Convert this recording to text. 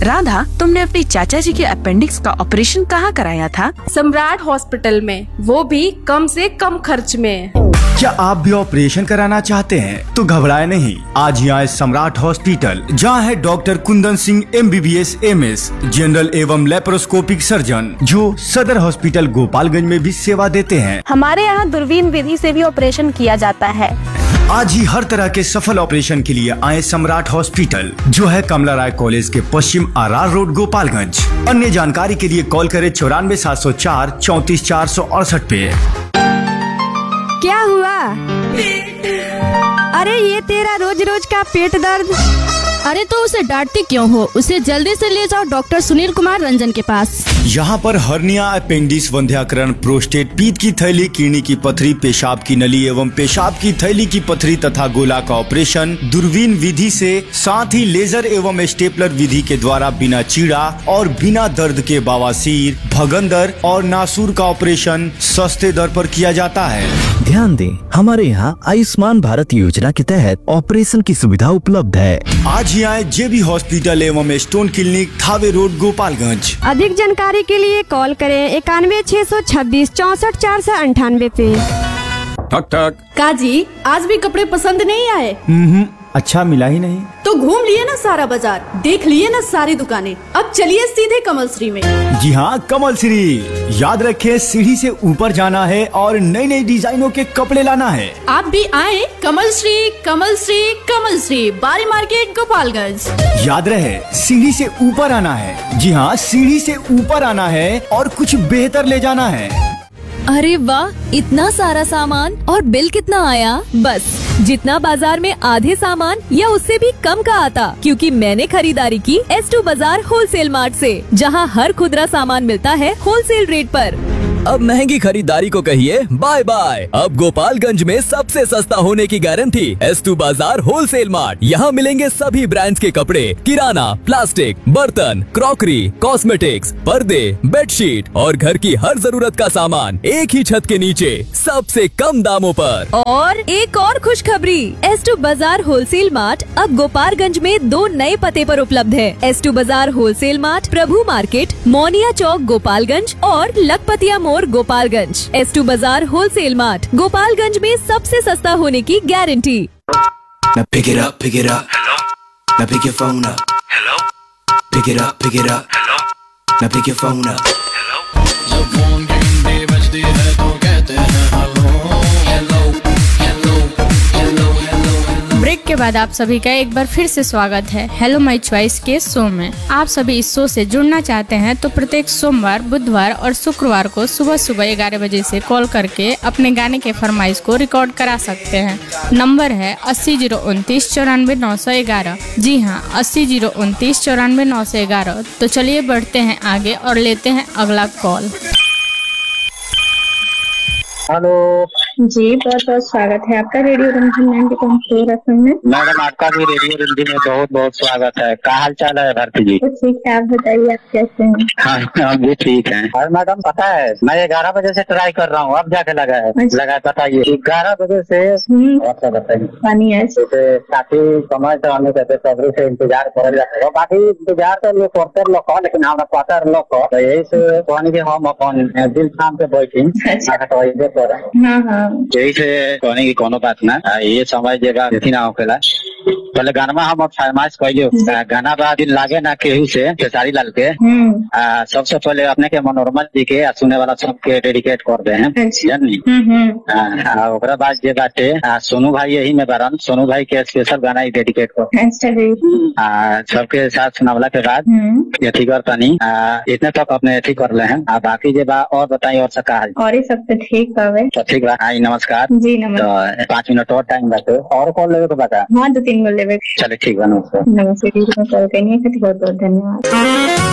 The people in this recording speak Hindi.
राधा, तुमने अपनी चाचा जी के अपेंडिक्स का ऑपरेशन कहाँ कराया था? सम्राट हॉस्पिटल में, वो भी कम से कम खर्च में। क्या आप भी ऑपरेशन कराना चाहते हैं? तो घबराए नहीं, आज ही आए सम्राट हॉस्पिटल, जहां है doctor Kundan Singh MBBS MS, general एवं लेप्रोस्कोपिक सर्जन, जो सदर हॉस्पिटल गोपालगंज में भी सेवा देते हैं। हमारे यहाँ दूरबीन विधि से भी ऑपरेशन किया जाता है। आज ही हर तरह के सफल ऑपरेशन के लिए आए सम्राट हॉस्पिटल, जो है कमला राय कॉलेज के पश्चिम RR रोड गोपालगंज। अन्य जानकारी के लिए कॉल करें 94 704 34 468 पे। क्या हुआ? अरे ये तेरा रोज रोज का पेट दर्द। अरे तो उसे डांटती क्यों हो? उसे जल्दी से ले जाओ डॉक्टर सुनील कुमार रंजन के पास। यहाँ पर हर्निया, अपेंडिक्स, वंध्याकरण, प्रोस्टेट, पीत की थैली, किडनी की पथरी, पेशाब की नली एवं पेशाब की थैली की पथरी तथा गोला का ऑपरेशन दूरबीन विधि से, साथ ही लेजर एवं स्टेपलर विधि के द्वारा बिना चीड़ा और बिना दर्द के बवासीर, भगंदर और नासूर का ऑपरेशन सस्ते दर पर किया जाता है। ध्यान दें, हमारे यहाँ आयुष्मान भारत योजना के तहत ऑपरेशन की सुविधा उपलब्ध है। आज ही आए JB हॉस्पिटल एवं stone clinic, Thawe road Gopalganj. अधिक जानकारी के लिए कॉल करें 91 626 64 498 पे। ठक ठक। काजी, आज भी कपड़े पसंद नहीं आए? अच्छा मिला ही नहीं। तो घूम लिए ना सारा बाजार, देख लिए ना सारी दुकानें, अब चलिए सीधे कमल श्री में। जी हाँ, कमल श्री। याद रखें, सीढ़ी से ऊपर जाना है और नई नई डिजाइनों के कपड़े लाना है। आप भी आए कमल श्री, कमल श्री, कमल श्री, बारी मार्केट गोपालगंज। याद रहे, सीढ़ी से ऊपर आना है। जी हाँ, सीढ़ी से ऊपर आना है और कुछ बेहतर ले जाना है। अरे वाह, इतना सारा सामान और बिल कितना आया? बस जितना बाजार में आधे सामान या उससे भी कम का आता, क्योंकि मैंने खरीदारी की S2 बाजार होलसेल मार्ट से, जहां हर खुदरा सामान मिलता है होलसेल रेट पर। अब महंगी खरीदारी को कहिए बाय बाय। अब गोपालगंज में सबसे सस्ता होने की गारंटी S2 बाजार होलसेल मार्ट। यहाँ मिलेंगे सभी ब्रांड्स के कपड़े, किराना, प्लास्टिक, बर्तन, क्रॉकरी, कॉस्मेटिक्स, पर्दे, बेडशीट और घर की हर जरूरत का सामान एक ही छत के नीचे सबसे कम दामों पर। और एक और खुशखबरी, S2 बाजार होलसेल मार्ट अब गोपालगंज में 2 नए पते पर उपलब्ध है। S2 बाजार होलसेल मार्ट, प्रभु मार्केट, मोनिया चौक गोपालगंज और लखपतिया मोड़ गोपालगंज। S2 बाजार होलसेल मार्ट, गोपालगंज में सबसे सस्ता होने की guarantee. Now pick it up, pick it up. Hello. Now pick your phone up. Hello. Pick it up, pick it up. Hello. Now pick your phone up. Hello. जब फोन की घंटी बजती है तो कहते हैं hello hello hello hello hello. Break के बाद आप सभी का एक बार फिर से स्वागत है हेलो माय चॉइस के शो में। आप सभी इस शो से जुड़ना चाहते हैं तो प्रत्येक सोमवार, बुधवार और शुक्रवार को सुबह सुबह 11 बजे से कॉल करके अपने गाने के फरमाइश को रिकॉर्ड करा सकते हैं। नंबर है 80 029 94 911। जी हाँ, 80 029 94 911। तो चलिए बढ़ते हैं आगे और लेते हैं अगला कॉल। हेलो जी, बहुत बहुत स्वागत है आपका रेडियो रंजन 90.4 FM में। मैडम, आपका भी रेडियो रंजन में बहुत बहुत स्वागत है। क्या हाल चाल है भारती जी? ठीक है, आप बताइए आप कैसे हैं? हाँ, हम भी ठीक हैं। और मैडम पता है, मैं 11 बजे से ट्राई कर रहा हूँ, अब जाके लगा है। बताइए 11 बजे से आपका बताइए पानी है काफी समय से हमें कहते सब्र से इंतजार कर जाते। बाकी इंतजार तो लोग करते लोग को, लेकिन हमारा पता लोग को, तो यही से कहने की हम अपन दिल शाम से बैठी यही से कहने की कोनो बात ना। ये समय जगह ना होकेला। पहले गाना हम फरमाइश कहियो, गाना बाद दिन लागे ना केहू से खेसारी लाल के। सबसे पहले अपने के मनोरमा जी के सुने वाला सबके डेडिकेट कर दे हैं, जानी। ओकरा बाद जे बाटे सोनू भाई यही में बारन, सोनू भाई के स्पेशल गाना ही डेडिकेट कर सबके साथ सुनावला के बाद एथी करता नहीं। इतने तक अपने एथी कर ले हैं। बाकी जे बा और बताइए और सका है और सब तो ठीक है। तो ठीक बा। नमस्कार जी, नमस्कार। तो 5 मिनट और टाइम बाटे और कॉल लेवे को बता। हाँ, 2-3 कॉल लेवे। चले ठीक बा। नमस्कार। नमस्ते, कॉल करने के लिए बहुत बहुत धन्यवाद।